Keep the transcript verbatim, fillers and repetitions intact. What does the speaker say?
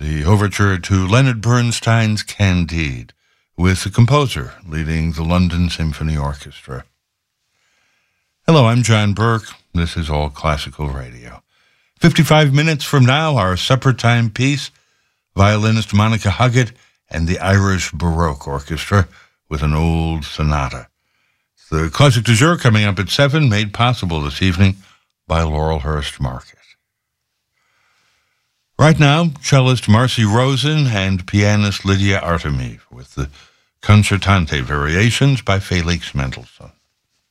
the overture to Leonard Bernstein's Candide, with the composer leading the London Symphony Orchestra. Hello, I'm John Burke. This is All Classical Radio. fifty-five minutes from now, our supper time piece, violinist Monica Huggett and the Irish Baroque Orchestra with an old sonata. The Classic du Jour coming up at seven, made possible this evening by Laurelhurst Market. Right now, cellist Marcy Rosen and pianist Lydia Artemiev with the Concertante Variations by Felix Mendelssohn.